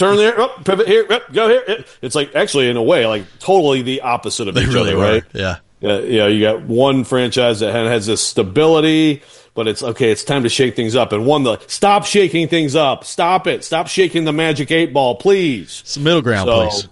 turn there, pivot here, go here. It's like actually in a way like totally the opposite of each other, right? Yeah. You got one franchise that has this stability, but it's okay. It's time to shake things up, and stop shaking things up. Stop it. Stop shaking the magic 8 ball, please. It's the middle ground, please.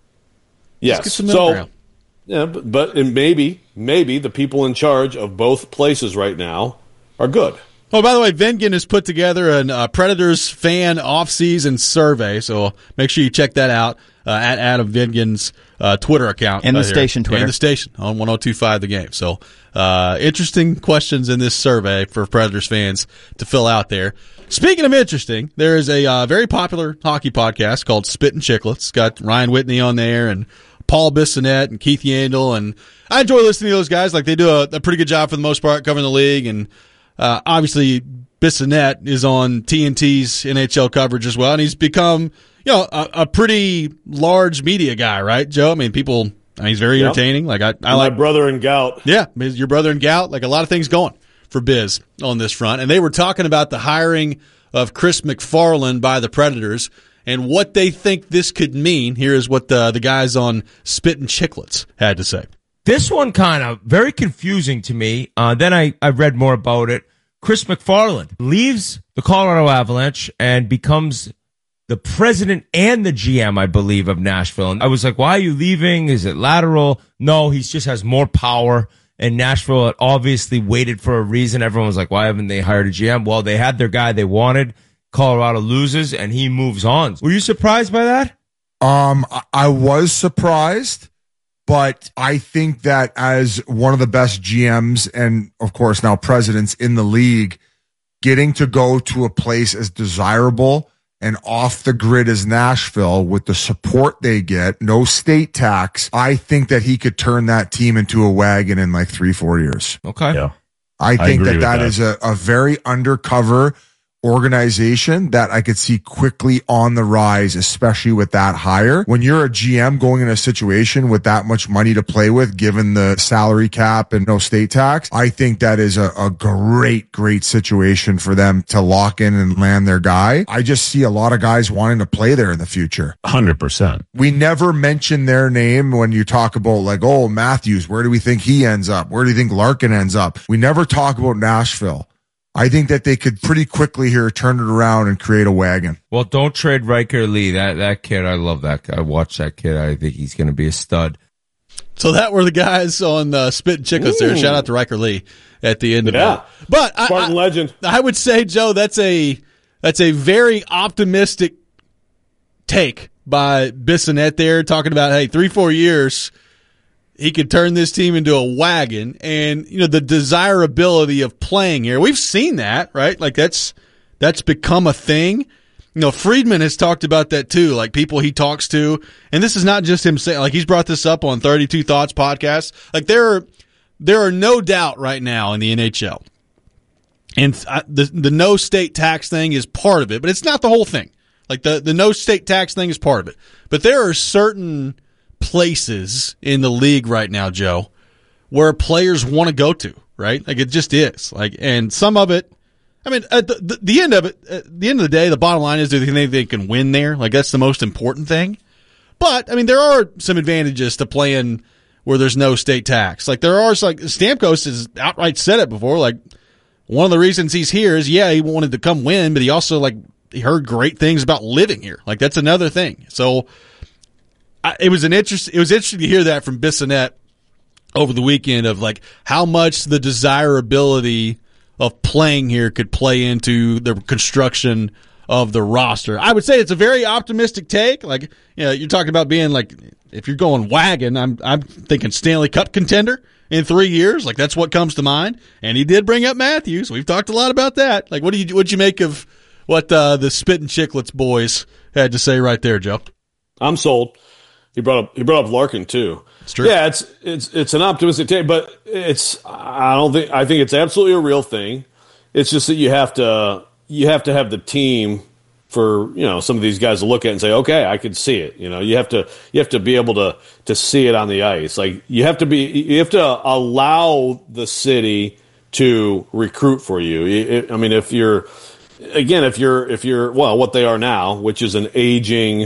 Yes. Let's get some middle ground. Yeah, but maybe the people in charge of both places right now are good. Oh, by the way, Vengen has put together a Predators fan off-season survey, so make sure you check that out at Adam Vengen's Twitter account. And the station Twitter. And the station on 102.5 The Game. So interesting questions in this survey for Predators fans to fill out there. Speaking of interesting, there is a very popular hockey podcast called Spittin' Chicklets. It's got Ryan Whitney on there and Paul Bissonnette and Keith Yandel, and I enjoy listening to those guys. Like, they do a pretty good job for the most part covering the league, and obviously Bissonnette is on TNT's NHL coverage as well, and he's become a pretty large media guy, right, Joe? I mean, he's very entertaining. Like I like my brother in gout. Yeah, your brother in gout. Like, a lot of things going for Biz on this front, and they were talking about the hiring of Chris McFarland by the Predators and what they think this could mean. Here is what the guys on Spittin' Chicklets had to say. This one kind of very confusing to me. Then I read more about it. Chris McFarland leaves the Colorado Avalanche and becomes the president and the GM, I believe, of Nashville. And I was like, why are you leaving? Is it lateral? No, he just has more power. And Nashville had obviously waited for a reason. Everyone was like, why haven't they hired a GM? Well, they had their guy they wanted. Colorado loses, and he moves on. Were you surprised by that? I was surprised, but I think that as one of the best GMs and, of course, now presidents in the league, getting to go to a place as desirable and off the grid as Nashville with the support they get, no state tax, I think that he could turn that team into a wagon in like 3-4 years. Okay. Yeah. I think that is a very undercover organization that I could see quickly on the rise, especially with that hire. When you're a GM going in a situation with that much money to play with, given the salary cap and no state tax, I think that is a great situation for them to lock in and land their guy. I just see a lot of guys wanting to play there in the future. 100%. We never mention their name when you talk about like, oh, Matthews, where do we think he ends up? Where do you think Larkin ends up? We never talk about Nashville. I think that they could pretty quickly here turn it around and create a wagon. Well, don't trade Riker Lee. That kid, I love that guy. I watch that kid. I think he's going to be a stud. So that were the guys on Spittin' Chicklets there. Shout out to Riker Lee at the end of it. But Spartan legend. I would say, Joe, that's a very optimistic take by Bissonnette there, talking about, hey, 3-4 years, he could turn this team into a wagon, and the desirability of playing here. We've seen that, right? Like that's become a thing. Friedman has talked about that too, like people he talks to, and this is not just him saying, like he's brought this up on 32 Thoughts podcast. Like there are no doubt right now in the NHL, and the no state tax thing is part of it, but it's not the whole thing. Like the no state tax thing is part of it, but there are certain places in the league right now, Joe, where players want to go to, right? Like it just is. Like, and some of it, I mean, at the end of it, at the end of the day, the bottom line is, do they think they can win there? Like that's the most important thing. But I mean, there are some advantages to playing where there's no state tax. Like there are, like Stamkos has outright said it before. Like one of the reasons he's here is, he wanted to come win, but he also he heard great things about living here. Like that's another thing. So it was interesting to hear that from Bissonnette over the weekend of like how much the desirability of playing here could play into the construction of the roster. I would say it's a very optimistic take. Like, you're talking about being like, if you're going wagon, I'm thinking Stanley Cup contender in 3 years. Like that's what comes to mind. And he did bring up Matthews. We've talked a lot about that. Like, what'd you make of what the Spittin' Chicklets boys had to say right there, Joe? I'm sold. He brought up Larkin too. It's true. Yeah, it's an optimistic take, but I think it's absolutely a real thing. It's just that you have to have the team for some of these guys to look at and say, okay, I can see it. You have to be able to see it on the ice. Like you have to allow the city to recruit for you. I mean, if you're what they are now, which is an aging